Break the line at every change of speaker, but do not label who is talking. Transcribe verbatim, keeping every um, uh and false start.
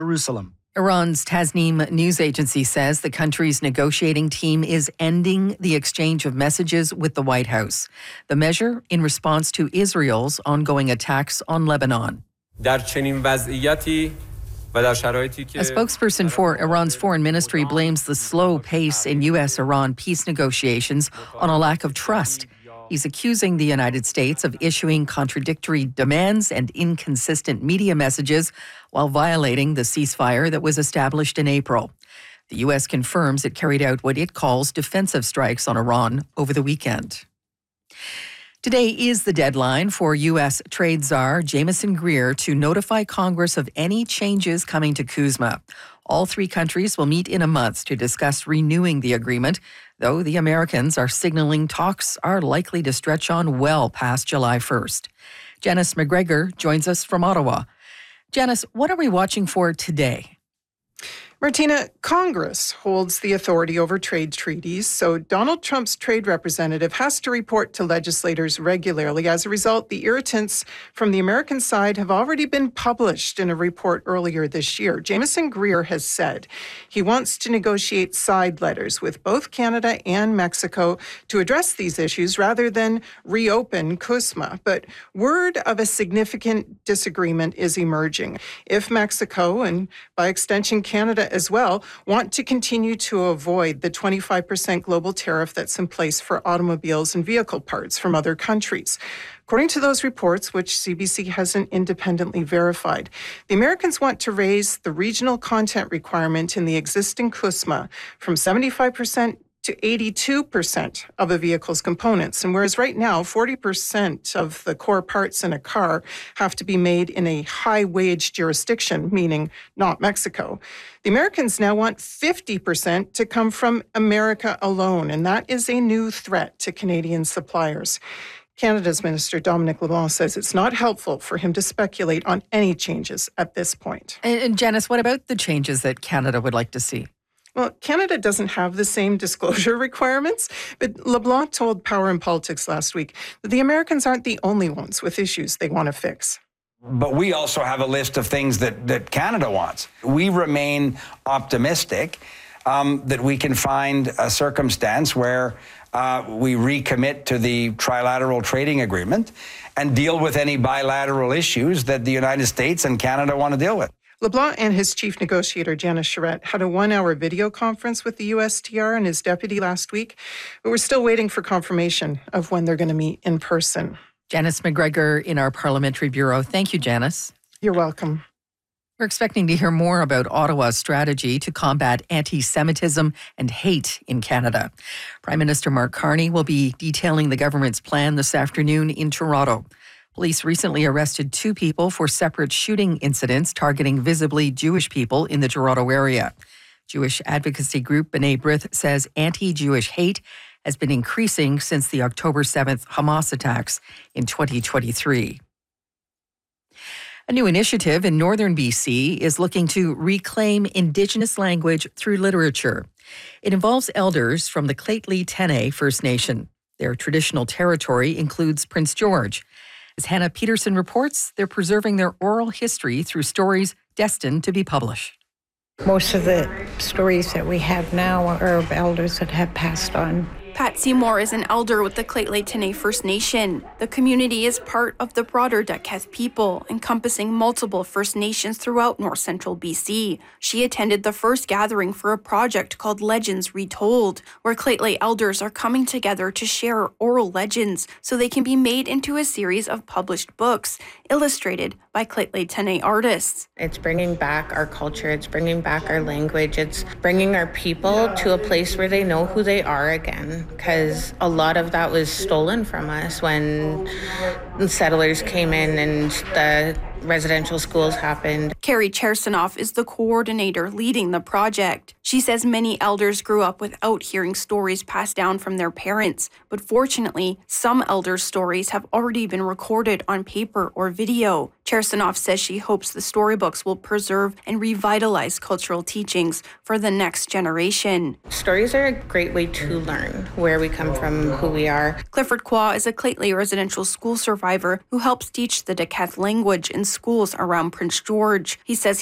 Jerusalem.
Iran's Tasnim news agency says the country's negotiating team is ending the exchange of messages with the White House. The measure in response to Israel's ongoing attacks on Lebanon. A spokesperson for Iran's foreign ministry blames the slow pace in U S Iran peace negotiations on a lack of trust. He's accusing the United States of issuing contradictory demands and inconsistent media messages while violating the ceasefire that was established in April. The U S confirms it carried out what it calls defensive strikes on Iran over the weekend. Today is the deadline for U S trade czar Jamieson Greer to notify Congress of any changes coming to CUSMA. All three countries will meet in a month to discuss renewing the agreement, though the Americans are signaling talks are likely to stretch on well past July first. Janice McGregor joins us from Ottawa. Janice, what are we watching for today?
Martina, Congress holds the authority over trade treaties, so Donald Trump's trade representative has to report to legislators regularly. As a result, the irritants from the American side have already been published in a report earlier this year. Jamieson Greer has said he wants to negotiate side letters with both Canada and Mexico to address these issues rather than reopen CUSMA. But word of a significant disagreement is emerging. If Mexico, and by extension Canada as well, want to continue to avoid the twenty-five percent global tariff that's in place for automobiles and vehicle parts from other countries. According to those reports, which C B C hasn't independently verified, the Americans want to raise the regional content requirement in the existing CUSMA from seventy-five percent to eighty-two percent of a vehicle's components. And whereas right now, forty percent of the core parts in a car have to be made in a high-wage jurisdiction, meaning not Mexico, the Americans now want fifty percent to come from America alone. And that is a new threat to Canadian suppliers. Canada's Minister Dominic LeBlanc says it's not helpful for him to speculate on any changes at this point.
And, and Janice, what about the changes that Canada would like to see?
Well, Canada doesn't have the same disclosure requirements, but LeBlanc told Power and Politics last week that the Americans aren't the only ones with issues they want to fix.
But we also have a list of things that, that Canada wants. We remain optimistic um, that we can find a circumstance where uh, we recommit to the trilateral trading agreement and deal with any bilateral issues that the United States and Canada want to deal with.
LeBlanc and his chief negotiator, Janice Charette, had a one-hour video conference with the U S T R and his deputy last week, but we're still waiting for confirmation of when they're going to meet in person.
Janice McGregor in our Parliamentary Bureau. Thank you, Janice.
You're welcome.
We're expecting to hear more about Ottawa's strategy to combat anti-Semitism and hate in Canada. Prime Minister Mark Carney will be detailing the government's plan this afternoon in Toronto. Police recently arrested two people for separate shooting incidents targeting visibly Jewish people in the Toronto area. Jewish advocacy group B'nai B'rith says anti-Jewish hate has been increasing since the October seventh Hamas attacks in twenty twenty-three. A new initiative in northern B C is looking to reclaim Indigenous language through literature. It involves elders from the Lheidli T'enneh First Nation. Their traditional territory includes Prince George. As Hannah Peterson reports, they're preserving their oral history through stories destined to be published.
Most of the stories that we have now are of elders that have passed on.
Pat Seymour is an elder with the Lheidli T'enneh First Nation. The community is part of the broader Dakelh people, encompassing multiple First Nations throughout north central B C. She attended the first gathering for a project called Legends Retold, where Lheidli elders are coming together to share oral legends so they can be made into a series of published books, illustrated by Lheidli T'enneh artists.
It's bringing back our culture, it's bringing back our language, it's bringing our people to a place where they know who they are again, because a lot of that was stolen from us when settlers came in and the residential schools happened.
Carrie Chersanoff is the coordinator leading the project. She says many elders grew up without hearing stories passed down from their parents, but fortunately, some elders' stories have already been recorded on paper or video. Chersanoff says she hopes the storybooks will preserve and revitalize cultural teachings for the next generation.
Stories are a great way to learn where we come from, who we are.
Clifford Qua is a Lheidli residential school survivor who helps teach the Dakelh language in schools around Prince George. He says